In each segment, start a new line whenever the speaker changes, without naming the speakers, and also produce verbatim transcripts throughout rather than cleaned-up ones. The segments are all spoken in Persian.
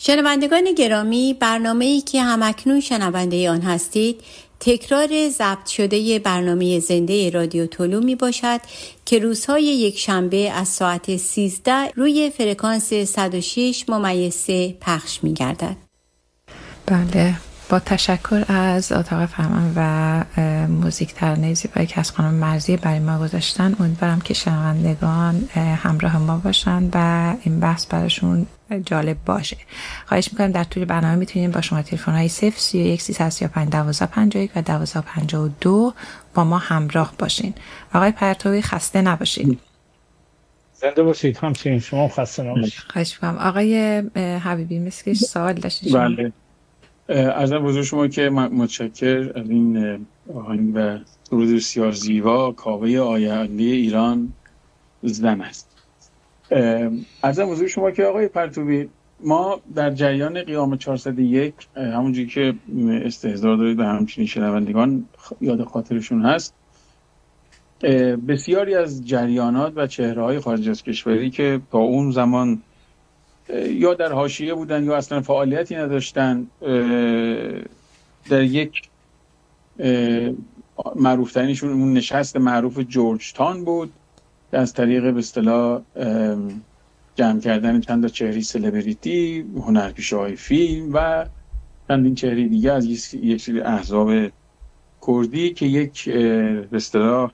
شنوندگان گرامی، برنامه‌ای که همکنون شنونده آن هستید تکرار ضبط شده برنامه زنده رادیو طلوع می باشد که روزهای یک شنبه از ساعت سیزده روی فرکانس صد و شش ممیز سه پخش می گردد.
بله، با تشکر از اتاق فرمان و موزیک ترانه زیبایی که از خانم مرزی برای ما گذاشتن. امیدوارم که شنوندگان همراه ما باشن و این بحث براشون جالب باشه. خواهش میکنم در طول برنامه میتونیم با شما تلفن های صفر سی و یک سیصد و سی و پنج دوازده پنجاه و یک و دوازده پنجاه و دو با ما همراه باشین. آقای پرتوی خسته نباشید.
زنده باشید. همچنین شما خسته نباشید.
خواهش میکنم. آقای حبیبی مثل که سوال داشتید شما.
بله. عرضم حضور شما که متشکر از این آهنگ و سرود بسیار زیبا. کاوه آینده ایران زن است. عرضم حضور شما که آقای پرتوی، ما در جریان قیام چهارصد و یک همونجوری که استحضار دارید و همچنین شنوندگان یاد خاطرشون هست، بسیاری از جریانات و چهره‌های خارج از کشوری که تا اون زمان یا در حاشیه بودن یا اصلا فعالیتی نداشتن، در یک معروف ترینشون اون نشست معروف جورج تاون بود که از طریق به اصطلاح جمع کردن چند تا چهره سلبریتی، هنرپیشه‌های فیلم و چندین چهره دیگه از یک سری احزاب کردی که یک به اصطلاح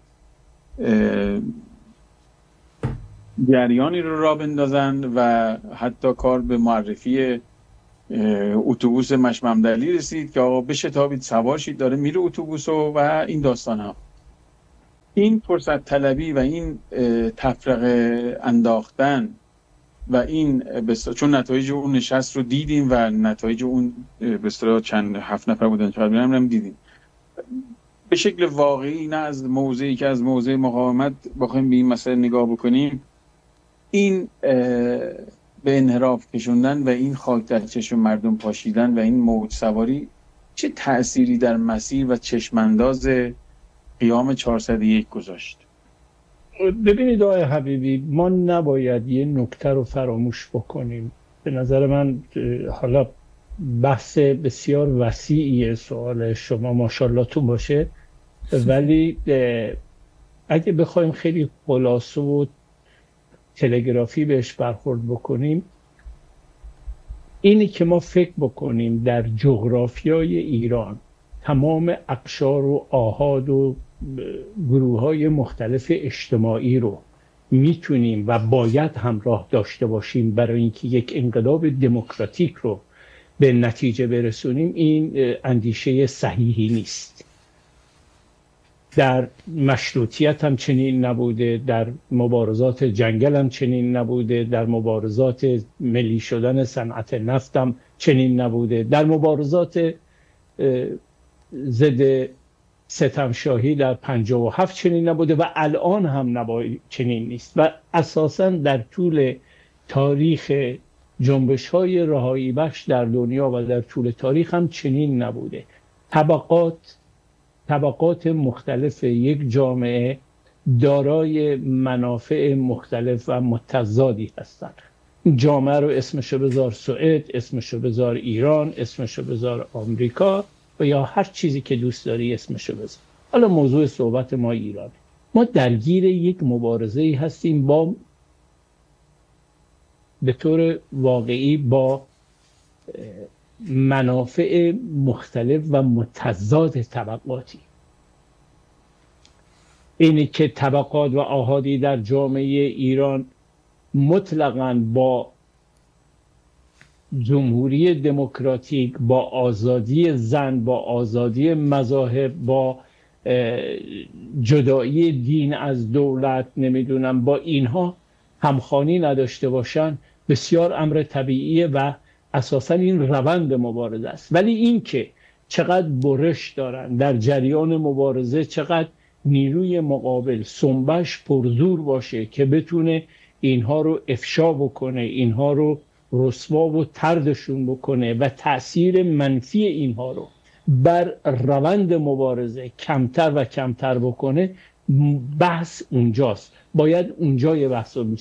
جریانی رو راه بندازن و حتی کار به معرفی اتوبوس مشممدلی رسید که آقا بشتابید سوار شید داره میره اتوبوس و, و این داستان ها. این فرصت طلبی و این تفرقه انداختن و این چون نتایج اون نشست رو دیدیم و نتایج اون به اصطلاح چند هفت نفر بودن چقدر میرم هم دیدیم به شکل واقعی، نه از موضعی که از موضع مقاومت بخوایم به این مسئله نگاه بکنیم، این به انحراف کشوندن و این خاک در چشم مردم پاشیدن و این موج سواری چه تأثیری در مسیر و چشمانداز قیام چهارصد و یک گذاشت؟
ببینید آقای حبیبی، ما نباید یه نکته رو فراموش بکنیم. به نظر من حالا بحث بسیار وسیعیه سوال شما، ماشاءالله تو باشه، ولی اگه بخوایم خیلی خلاصه و تلگرافی بهش برخورد بکنیم، اینی که ما فکر بکنیم در جغرافیای ایران تمام اقشار و آحاد و گروه‌های مختلف اجتماعی رو میتونیم و باید همراه داشته باشیم برای اینکه یک انقلاب دموکراتیک رو به نتیجه برسونیم، این اندیشه صحیحی نیست. در مشروطیت هم چنین نبوده، در مبارزات جنگل هم چنین نبوده، در مبارزات ملی شدن صنعت نفت هم چنین نبوده، در مبارزات ضد ستمشاهی در پنجاه و هفت چنین نبوده و الان هم نباید چنین نیست. و اساساً در طول تاریخ جنبش‌های رهایی بخش در دنیا و در طول تاریخ هم چنین نبوده. طبقات طبقات مختلف یک جامعه دارای منافع مختلف و متضادی هستند. جامعه رو اسمشو بذار سوئد، اسمشو بذار ایران، اسمشو بذار آمریکا و یا هر چیزی که دوست داری اسمشو بذار. حالا موضوع صحبت ما ایرانه. ما درگیر یک مبارزه‌ای هستیم با به طور واقعی با منافع مختلف و متضاد طبقاتی. اینی که طبقات و آحادی در جامعه ایران مطلقاً با جمهوری دموکراتیک، با آزادی زن، با آزادی مذاهب، با جدایی دین از دولت، نمیدونم با اینها همخوانی نداشته باشن، بسیار امر طبیعیه و اساساً این روند مبارزه است. ولی این که چقدر برش دارن در جریان مبارزه، چقدر نیروی مقابل سنبش پرزور باشه که بتونه اینها رو افشا بکنه، اینها رو رسوا و طردشون بکنه و تأثیر منفی اینها رو بر روند مبارزه کمتر و کمتر بکنه، بحث اونجاست. باید اونجا یه بحث رو بیشتر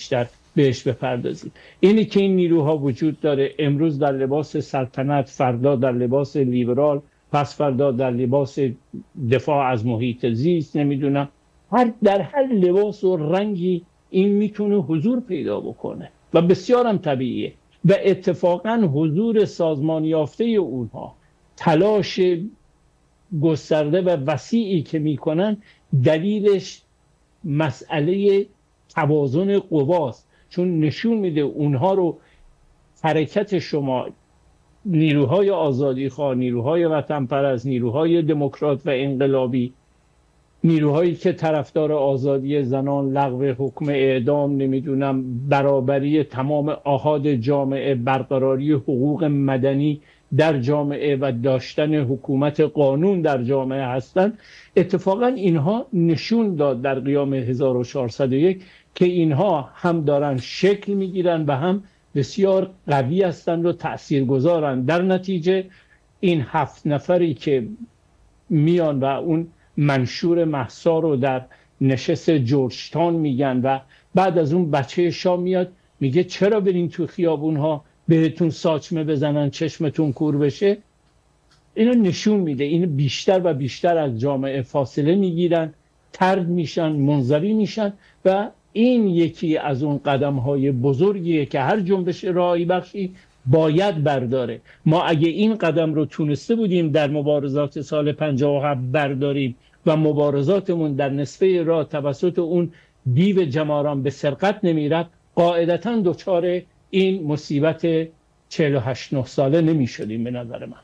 بهش بپردازیم. اینی که این نیروها وجود داره، امروز در لباس سلطنت، فردا در لباس لیبرال، پس فردا در لباس دفاع از محیط زیست، نمیدونم هر در هر لباس و رنگی این میتونه حضور پیدا بکنه و بسیارم طبیعیه. و اتفاقا حضور سازمان یافته اونها، تلاش گسترده و وسیعی که میکنن، دلیلش مسئله توازن قواست، چون نشون میده اونها رو حرکت شما، نیروهای آزادیخواه، نیروهای وطن پرست، نیروهای دموکرات و انقلابی، نیروهایی که طرفدار آزادی زنان، لغو حکم اعدام، نمیدونم برابری تمام آحاد جامعه، برقراری حقوق مدنی در جامعه و داشتن حکومت قانون در جامعه هستند. اتفاقا اینها نشون داد در قیام هزار و چهارصد و یک که اینها هم دارن شکل میگیرن و هم بسیار قوی هستند و تاثیرگذارن. در نتیجه این هفت نفری که میان و اون منشور مهسا رو در نشست جورج تاون میگن و بعد از اون بچه شاه میاد میگه چرا برین تو خیابون ها بهتون ساچمه بزنن چشمتون کور بشه، اینو نشون میده این بیشتر و بیشتر از جامعه فاصله میگیرن، طرد میشن، منزوی میشن و این یکی از اون قدم های بزرگیه که هر جنبش راهی بخشی باید برداره. ما اگه این قدم رو تونسته بودیم در مبارزات سال پنجاه و هفت برداریم و مبارزاتمون در نصفه راه توسط اون دیو جماران به سرقت نمیرفت، قاعدتاً دچار این مصیبت چهل و هشت نه ساله نمی شدیم به نظر من.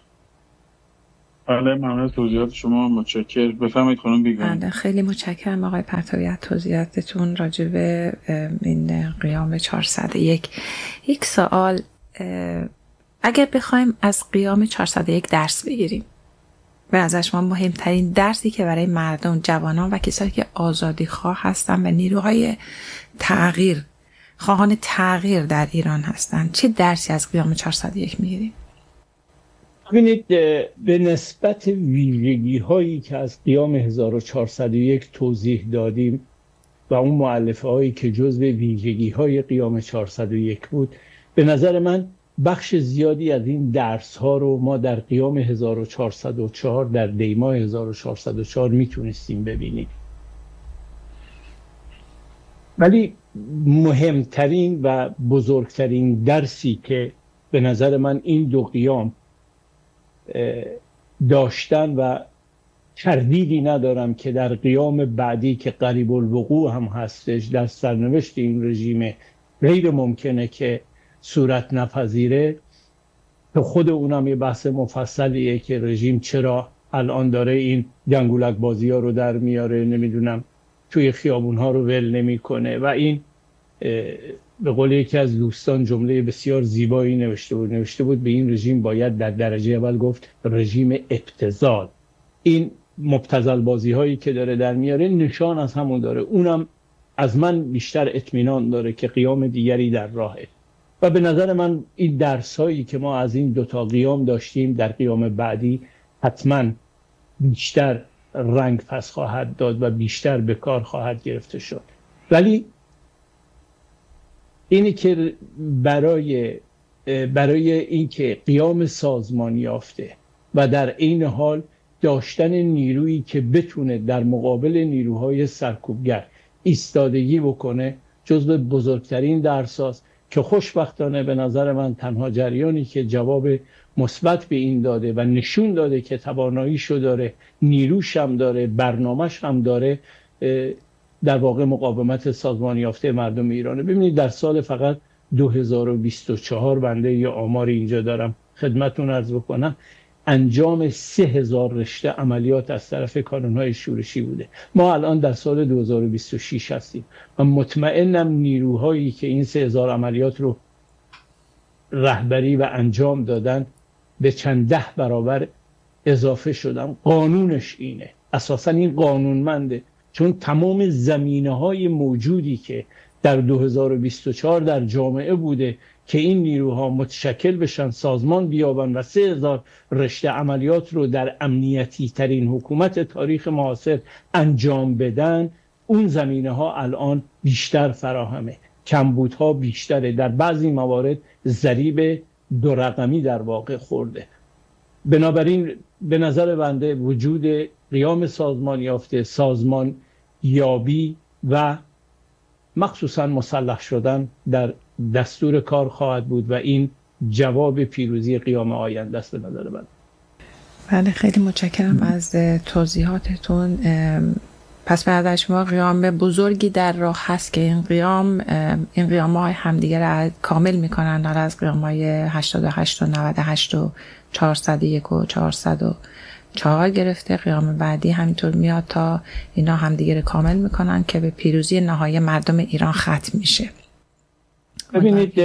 بله ممنون از توضیحات شما، متشکر. بفرمایید خانم بیگانی.
بله خیلی متشکرم آقای پرتوی از توضیحاتتون راجع به این قیام چهارصد و یک. یک سوال، اگر بخوایم از قیام چهارصد و یک درس بگیریم، به نظر شما مهمترین درسی که برای مردم، جوانان و کسایی که آزادی خواه هستن و نیروهای تغییر خواهان تغییر در ایران هستن، چه درسی از قیام چهارصد و یک میگیریم؟
ببینید، به نسبت ویژگی هایی که از قیام هزار و چهارصد و یک توضیح دادیم و اون مؤلفه هایی که جزو ویژگی های قیام چهارصد و یک بود، به نظر من بخش زیادی از این درس ها رو ما در قیام هزار و چهارصد و چهار در دیماه هزار و چهارصد و چهار میتونستیم ببینیم. ولی مهمترین و بزرگترین درسی که به نظر من این دو قیام داشتن و تردیدی ندارم که در قیام بعدی که قریب الوقوع هم هستش، در سرنوشت این رژیم غیر ممکنه که صورت نپذیره، که خود اونم یه بحث مفصلیه که رژیم چرا الان داره این گنگولک بازی ها رو در میاره، نمیدونم توی خیابون ها رو ول نمی کنه. و این به قول یکی از دوستان جمله بسیار زیبایی نوشته بود نوشته بود به این رژیم باید در درجه اول گفت رژیم ابتذال. این مبتذل بازی هایی که داره در میاره نشان از همون داره. اونم از من بیشتر اطمینان داره که قیام دیگری در راهه. و به نظر من این درس هایی که ما از این دوتا قیام داشتیم در قیام بعدی حتما بیشتر رنگ پس خواهد داد و بیشتر به کار خواهد گرفته شد. ولی اینی که برای برای اینکه قیام سازمانی یافته و در این حال داشتن نیرویی که بتونه در مقابل نیروهای سرکوبگر ایستادگی بکنه جزو بزرگترین درساست که خوشبختانه به نظر من تنها جریانی که جواب مثبت به این داده و نشون داده که تواناییشو داره، نیروش هم داره، برنامه‌ش هم داره، در واقع مقاومت سازمانی یافته مردم ایرانه. ببینید در سال فقط دو هزار و بیست و چهار بنده یه آمار اینجا دارم خدمتتون عرض بکنم، انجام سه هزار رشته عملیات از طرف کانون‌های شورشی بوده. ما الان در سال دو هزار و بیست و شش هستیم و مطمئنم نیروهایی که این سه هزار عملیات رو رهبری و انجام دادن به چند ده برابر اضافه شدن. قانونش اینه، اساسا این قانونمنده، چون تمام زمینه‌های موجودی که در دو هزار و بیست و چهار در جامعه بوده که این نیروها متشکل بشن، سازمان بیابن و سه هزار رشته عملیات رو در امنیتی ترین حکومت تاریخ معاصر انجام بدن، اون زمینه ها الان بیشتر فراهمه. کمبودها بیشتره، در بعضی موارد ضریب دو رقمی در واقع خورده. بنابراین به نظر بنده وجود قیام سازمان یافته، سازمان یابی و مخصوصا مسلح شدن در دستور کار خواهد بود و این جواب پیروزی قیام آینده است به نظر من.
بله خیلی متشکرم از توضیحاتتون. پس به نظر شما قیام بزرگی در راه هست که این قیام این قیام‌های همدیگه را کامل میکنن، در از قیام‌های هشتاد و هشت و نود و هشت و چهارصد و یک و چهارصد و چهار گرفته. قیام بعدی همینطور میاد تا اینا همدیگه را کامل میکنن که به پیروزی نهایی مردم ایران ختم میشه.
ببینید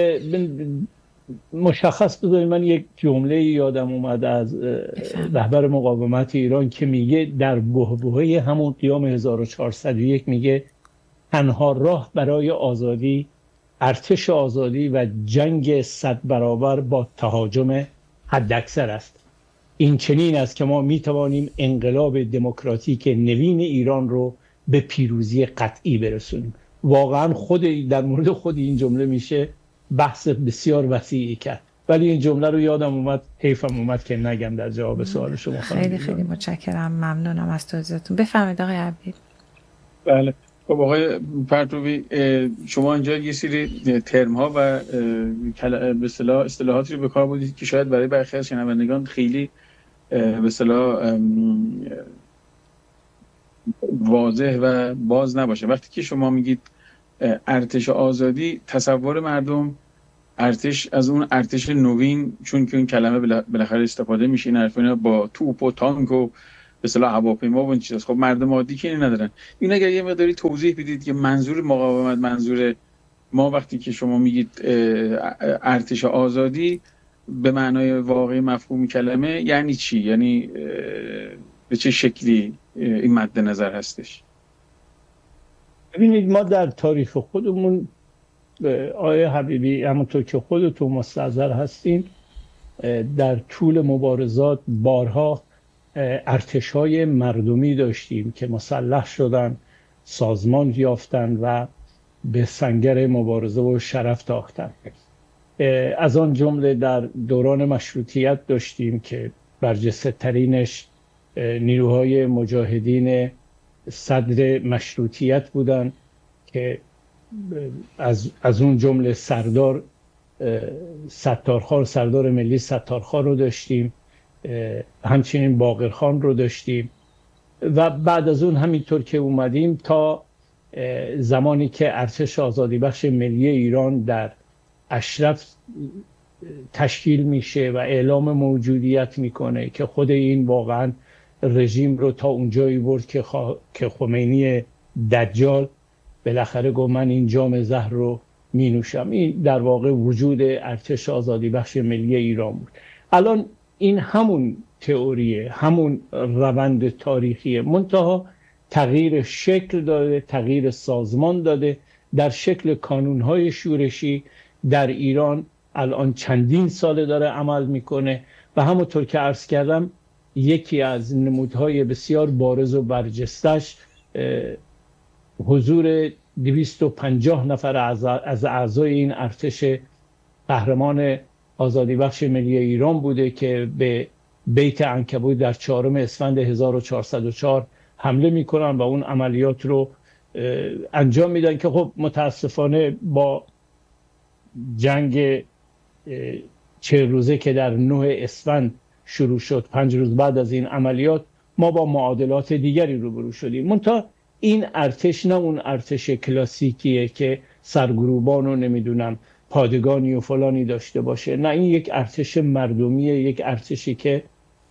مشخص بذارید من یک جمله یادم اومد از رهبر مقاومت ایران که میگه در بحبوحه همون قیام هزار و چهارصد و یک میگه تنها راه برای آزادی ارتش آزادی و جنگ صد برابر با تهاجم حداکثر است. این چنین است که ما میتوانیم انقلاب دموکراتیک نوین ایران رو به پیروزی قطعی برسونیم. واقعا خود در مورد خود این جمله میشه بحث بسیار وسیعی کرد، ولی این جمله رو یادم اومد، حیفم اومد که نگم در جواب سوال شما.
خیلی خیلی متشکرم، ممنونم از توضیحاتون. بفرمایید آقای عبدی.
بله خب آقای پرتوی، شما اینجا یه سری ترم ها و به اصطلاح اصطلاحاتی رو به کار بردید که شاید برای برخی از شنوندگان خیلی به اصطلاح واضح و باز نباشه. وقتی که شما میگید ارتش آزادی، تصور مردم ارتش از اون ارتش نوین، چون که این کلمه بالاخره استفاده میشه، این حرفا با توپ و تانک و به اصطلاح هواپیما و این چیزاست. خب مردم عادی که این ندارن. این اگر یه مقداری توضیح بدید که منظور مقاومت، منظور ما وقتی که شما میگید ارتش آزادی به معنای واقعی مفهوم کلمه یعنی چی؟ یعنی به چه شکلی این مد نظر هستش؟
ببینید ما در تاریخ خودمون آقای حبیبی، همونطور که خودتون مستحضر هستین، در طول مبارزات بارها ارتش‌های مردمی داشتیم که مسلح شدن، سازمان یافتن و به سنگر مبارزه و شرف تاختن. از آن جمله در دوران مشروطیت داشتیم که برجسته ترینش نیروهای مجاهدین صدر مشروطیت بودن که از از اون جمله سردار ستارخان، سردار ملی ستارخان رو داشتیم، همچنین باقرخان رو داشتیم و بعد از اون همینطور که اومدیم تا زمانی که ارتش آزادی بخش ملی ایران در اشرف تشکیل میشه و اعلام موجودیت میکنه که خود این واقعا رژیم رو تا اونجایی برد که, خوا... که خمینی دجال بالاخره گفت من این جام زهر رو می نوشم. این در واقع وجود ارتش آزادی بخش ملی ایران بود. الان این همون تئوریه، همون روند تاریخیه، منتها تغییر شکل داده، تغییر سازمان داده. در شکل کانونهای شورشی در ایران الان چندین ساله داره عمل میکنه و همونطور که عرض کردم یکی از نمودهای بسیار بارز و برجستش حضور دویست و پنجاه نفر از اعضای این ارتش قهرمان آزادی بخش ملی ایران بوده که به بیت عنکبوت در چهارم اسفند هزار و چهارصد و چهار حمله میکنن و اون عملیات رو انجام میدن که خب متاسفانه با جنگ چهل روزه که در نه اسفند شروع شد، پنج روز بعد از این عملیات ما با معادلات دیگری روبرو شدیم. منتها این ارتش نه اون ارتش کلاسیکیه که سرگروبان و نمیدونم پادگانی و فلانی داشته باشه. نه، این یک ارتش مردمیه، یک ارتشی که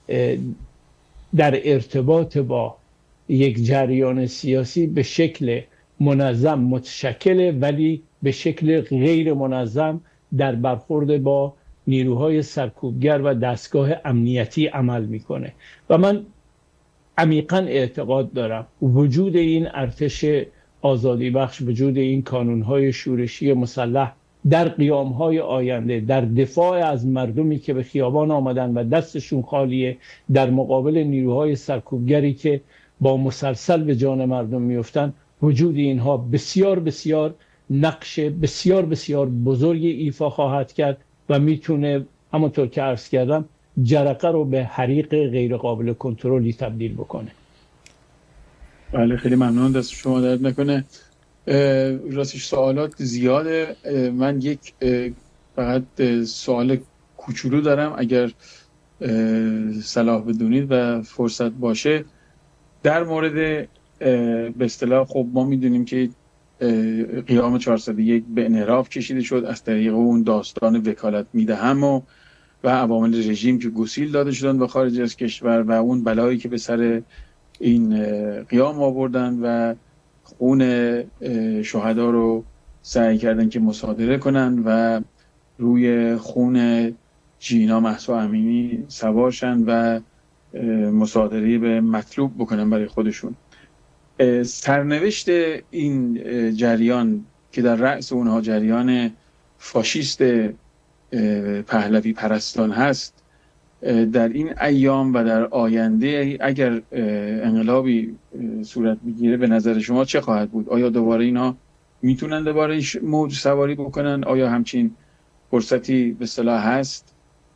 در ارتباط با یک جریان سیاسی به شکل منظم متشکله، ولی به شکل غیر منظم در برخورد با نیروهای سرکوبگر و دستگاه امنیتی عمل میکنه. و من عمیقاً اعتقاد دارم وجود این ارتش آزادی بخش، وجود این کانونهای شورشی مسلح در قیامهای آینده، در دفاع از مردمی که به خیابان آمدن و دستشون خالیه در مقابل نیروهای سرکوبگری که با مسلسل به جان مردم میفتن، وجود اینها بسیار بسیار نقش بسیار بسیار بزرگی ایفا خواهد کرد و میتونه همونطور که عرض کردم جرقه رو به حریق غیر قابل کنترلی تبدیل بکنه.
بله خیلی ممنون، دست شما درد نکنه. راستش سوالات زیاده. من یک فقط سوال کوچولو دارم اگر صلاح بدونید و فرصت باشه، در مورد به اصطلاح خب ما میدونیم که قیام چهارصد و یک به انحراف کشیده شد از طریق اون داستان وکالت میدهم و و عوامل رژیم که گسیل داده شدن به خارج از کشور و اون بلایی که به سر این قیام آوردن و خون شهدا رو سعی کردن که مصادره کنن و روی خون جینا مهسا امینی سوارشن و مصادره به مطلوب بکنن برای خودشون. سرنوشت این جریان که در رأس اونها جریان فاشیست پهلوی پرستان هست، در این ایام و در آینده اگر انقلابی صورت بگیره به نظر شما چه خواهد بود؟ آیا دوباره اینا میتونن دوباره موج سواری بکنن؟ آیا همچین فرصتی به اصطلاح هست؟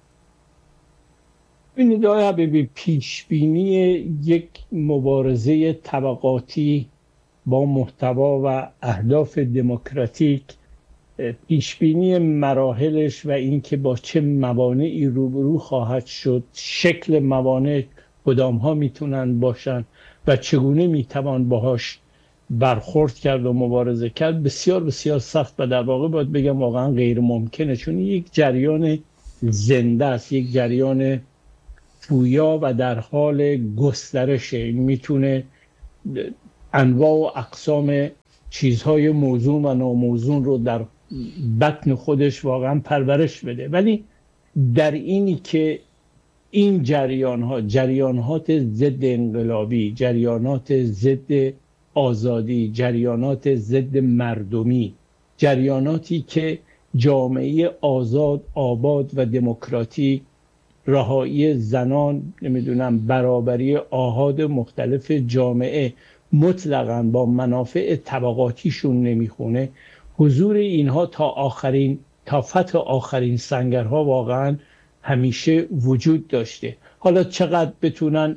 ببینید آقای حبیبی، پیش بینی یک مبارزه طبقاتی با محتوا و اهداف دموکراتیک، پیش بینی مراحلش و اینکه با چه موانعی روبرو خواهد شد، شکل موانع کدام ها میتونن باشن و چگونه میتوان باهاش برخورد کرد و مبارزه کرد، بسیار بسیار سخت و در واقع باید بگم واقعا غیر ممکنه، چون یک جریان زنده است، یک جریان پویا و در حال گسترشه. میتونه انواع و اقسام چیزهای موزون و ناموزون رو در بطن خودش واقعا پرورش بده. ولی در اینی که این جریان ها، جریانات ضد انقلابی، جریانات ضد آزادی، جریانات ضد مردمی، جریاناتی که جامعه آزاد، آباد و دموکراتیک، رهایی زنان، نمیدونم برابری آحاد مختلف جامعه مطلقاً با منافع طبقاتیشون نمیخونه، حضور اینها تا آخرین تا فتح آخرین سنگرها واقعاً همیشه وجود داشته. حالا چقدر بتونن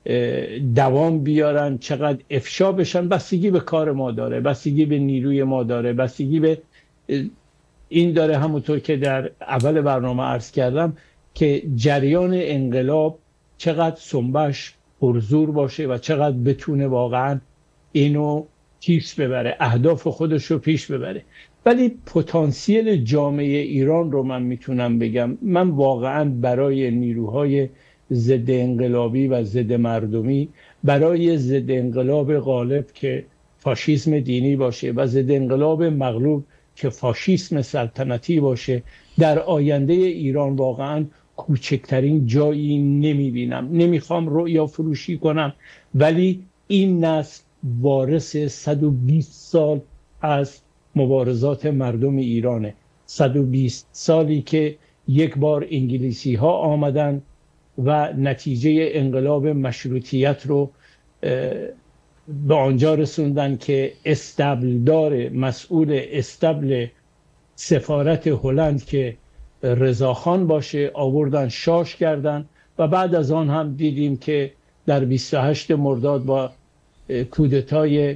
دوام بیارن، چقدر افشا بشن، بستگی به کار ما داره، بستگی به نیروی ما داره، بستگی به این داره، همونطور که در اول برنامه عرض کردم که جریان انقلاب چقدر سنبش پرزور باشه و چقدر بتونه واقعا اینو پیش ببره، اهداف خودش رو پیش ببره. ولی پتانسیل جامعه ایران رو من میتونم بگم، من واقعا برای نیروهای ضد انقلابی و ضد مردمی، برای ضد انقلاب غالب که فاشیسم دینی باشه و ضد انقلاب مغلوب که فاشیسم سلطنتی باشه، در آینده ایران واقعا کوچکترین جایی نمیبینم. نمیخوام رؤیا فروشی کنم، ولی این نسل وارث صد و بیست سال از مبارزات مردم ایرانه. صد و بیست سالی که یک بار انگلیسی ها آمدن و نتیجه انقلاب مشروطیت رو به آنجا رسوندن که استبلدار مسئول استبل سفارت هلند که رضاخان باشه آوردن شاش کردن و بعد از آن هم دیدیم که در بیست و هشتم مرداد با کودتای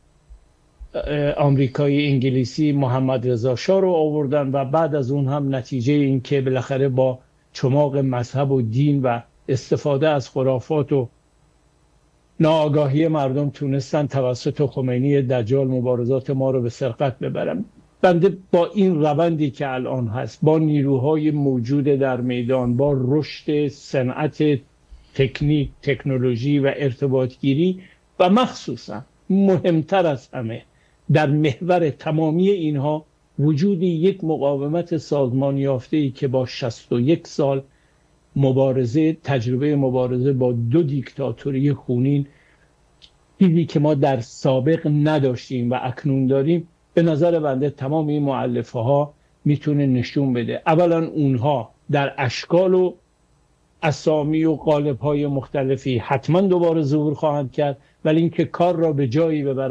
آمریکایی انگلیسی محمد رضا شاه رو آوردن و بعد از اون هم نتیجه این که بالاخره با چماق مذهب و دین و استفاده از خرافات و ناآگاهی مردم تونستن توسط خمینی دجال مبارزات ما رو به سرقت ببرن. بنده با این روندی که الان هست، با نیروهای موجود در میدان، با رشد صنعت تکنیک، تکنولوژی و ارتباطگیری و مخصوصا مهمتر از همه در محور تمامی اینها وجود یک مقاومت سازمان یافته‌ای که با شصت و یک سال مبارزه، تجربه مبارزه با دو دیکتاتوری خونین، چیزی که ما در سابق نداشتیم و اکنون داریم، به نظر بنده تمام این مؤلفه ها میتونه نشون بده. اولا اونها در اشکال و اسامی و قالب های مختلفی حتما دوباره ظهور خواهند کرد، ولی اینکه کار را به جایی ببرن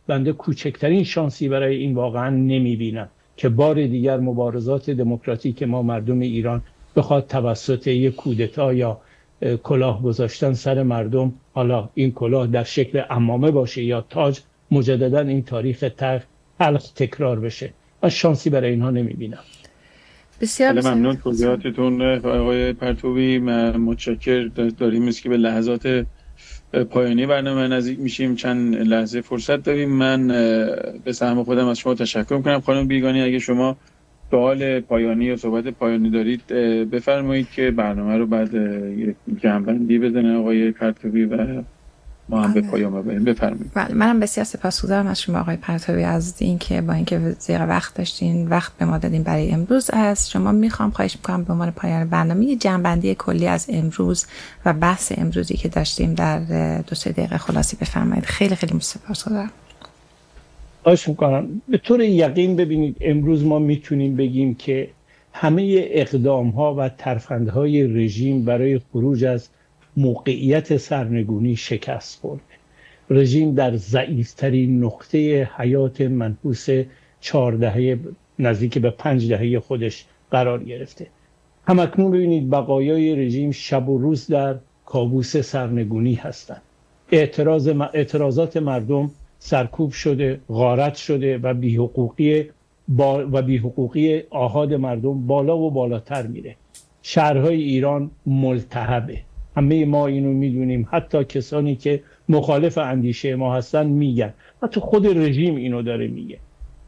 بنده کوچکترین شانسی برای این واقعا نمیبینم که بار دیگر مبارزات دموکراتیک ما مردم ایران بخواد توسط یک کودتا یا کلاه گذاشتن سر مردم، حالا این کلاه در شکل عمامه باشه یا تاج، مجددا این تاریخ تلخ تکرار بشه. من شانسی برای اینها نمیبینم.
بسیار
بله ممنون توضیحاتتون آقای پرتوی. متشکر. داریم است که به لحظات پایانی برنامه نزدیک میشیم، چند لحظه فرصت داریم. من به سهم خودم از شما تشکر میکنم. خانم بیگانی اگه شما سوال پایانی یا صحبت پایانی دارید بفرمایید که برنامه رو بعد یک جمع‌بندی بزنه آقای پرتوی و ما هم به پایان ببریم. بفرمایید.
بله منم بسیار سپاسگزارم از شما آقای پرتوی از اینکه با اینکه زیر وقت داشتین وقت به ما دادین برای امروز. از شما میخوام خواهش میکنم به عنوان پایان برنامه یه جمع‌بندی کلی از امروز و بحث امروزی که داشتیم در دو سه دقیقه خلاصی بفرمایید. خیلی خیلی سپاسگزارم.
خواهش میکنم. به طور یقین ببینید امروز ما میتونیم بگیم که همه اقدام ها و ترفندهای رژیم برای خروج از موقعیت سرنگونی شکست خورد. رژیم در ضعیفترین نقطه حیات منحوس چهار دهه نزدیک به پنج دهه خودش قرار گرفته. همکنون ببینید بقایای رژیم شب و روز در کابوس سرنگونی هستند. اعتراض اعتراضات مردم سرکوب شده، غارت شده و بی‌حقوقی با و بی‌حقوقی آحاد مردم بالا و بالاتر میره. شهرهای ایران ملتهبه. همه ما اینو میدونیم، حتی کسانی که مخالف اندیشه ما هستن میگن، حتی خود رژیم اینو داره میگه.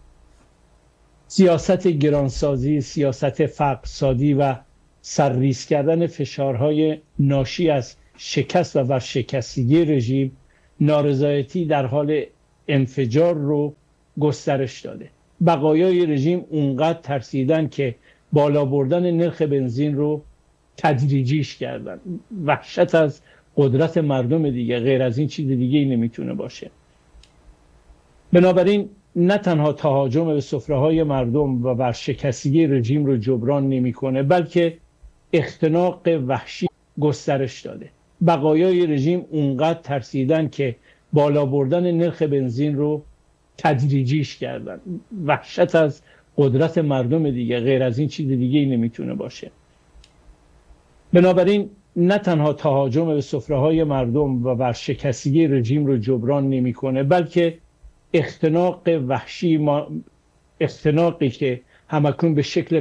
سیاست گرانسازی، سیاست فقرسازی و سرریز کردن فشارهای ناشی از شکست و ورشکستگی رژیم، نارضایتی در حال انفجار رو گسترش داده. بقایای رژیم اونقدر ترسیدن که بالا بردن نرخ بنزین رو تدریجیش کردن. وحشت از قدرت مردم دیگه، غیر از این چیز دیگه ای نمیتونه باشه. بنابراین نه تنها تهاجم به سفره‌های مردم و ورشکستگی رژیم رو جبران نمیکنه، بلکه اختناق وحشی گسترش داده. بقایای رژیم اونقدر ترسیدن که بالا بردن نرخ بنزین رو تدریجیش کردن. وحشت از قدرت مردم دیگه، غیر از این چیز دیگه ای نمیتونه باشه. بنابراین نه تنها تهاجم به سفره‌های مردم و ورشکستگی رژیم رو جبران نمیکنه، بلکه اختناق وحشی ما اختناقی که همکنون به شکل